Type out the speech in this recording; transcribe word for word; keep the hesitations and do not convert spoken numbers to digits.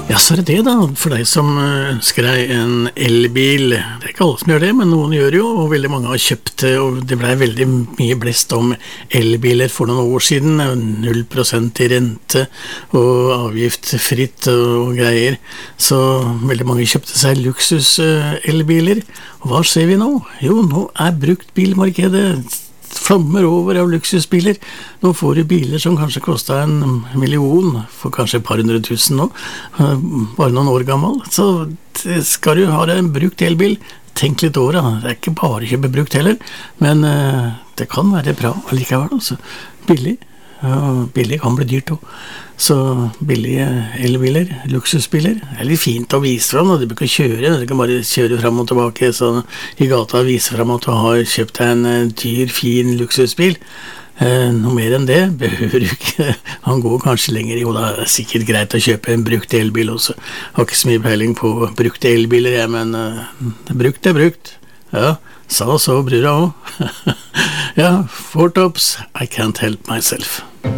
Ja, så er det det da, for deg som eh, ønsker deg en elbil. Det er ikke alle som gjør det, men noen gjør jo, og veldig mange har kjøpt det, og det ble veldig mye blest om elbiler for noen år siden, null prosent i rente og avgiftfritt og greier, så veldig mange kjøpte seg luksus eh, elbiler. Og hva ser vi nå? Jo, nå er bruktbilmarkedet flommer over av luksusbiler. Nå får du biler som kanskje kostet en million, for kanskje et par hundre tusen nå, bare noen år gammel. Så skal du ha deg en brukt elbil, tenk litt over det. Det er ikke bare å kjøpe brukt heller, men det kan være bra allikevel. Altså. Billig. Ja, billig kan bli dyrt også. Så billige elbiler, luksusbiler, er litt fint å vise frem, og du bør ikke kjøre, du kan bare kjøre frem og tilbake så i gata og vise frem at du har kjøpt deg en dyr, fin luksusbil. Eh, noe mer enn det behøver du ikke. Han går kanskje lenger. Jo, det er sikkert greit å kjøpe en brukt elbil også. Jeg har ikke så mye peiling på brukte elbiler, jeg, men uh, brukt er brukt. Ja, sa så brura også. Ja, four tops, I can't help myself.